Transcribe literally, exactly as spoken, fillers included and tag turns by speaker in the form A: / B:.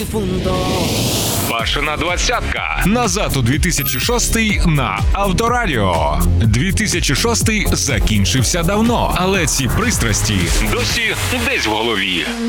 A: Пашина двадцятка. Назад у дві тисячі шостий на Авторадіо. дві тисячі шостий закінчився давно, але ці пристрасті досі десь в голові.